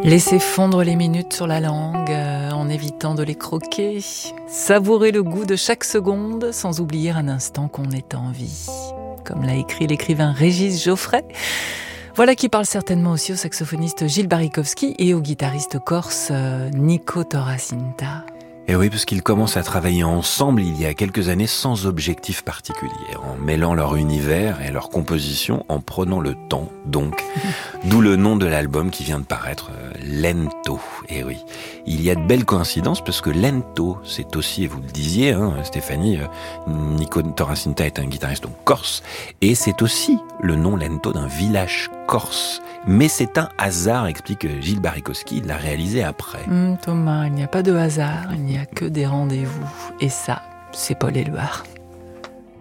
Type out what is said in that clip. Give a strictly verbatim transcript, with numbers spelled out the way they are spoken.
Laissez fondre les minutes sur la langue euh, en évitant de les croquer. Savourer le goût de chaque seconde sans oublier un instant qu'on est en vie. Comme l'a écrit l'écrivain Régis Geoffrey. Voilà qui parle certainement aussi au saxophoniste Gilles Barikowski et au guitariste corse euh, Nico Toracinta. Et oui, parce qu'ils commencent à travailler ensemble il y a quelques années sans objectif particulier, en mêlant leur univers et leur composition, en prenant le temps, donc. D'où le nom de l'album qui vient de paraître, euh, Lento. Et oui, il y a de belles coïncidences, parce que Lento, c'est aussi, et vous le disiez, hein, Stéphanie, euh, Nico Toracinta est un guitariste donc corse, et c'est aussi le nom Lento d'un village corse. Mais c'est un hasard, explique Gilles Barikowski, il l'a réalisé après. Mmh, Thomas, il n'y a pas de hasard, il n'y a que des rendez-vous. Et ça, c'est Paul Éluard.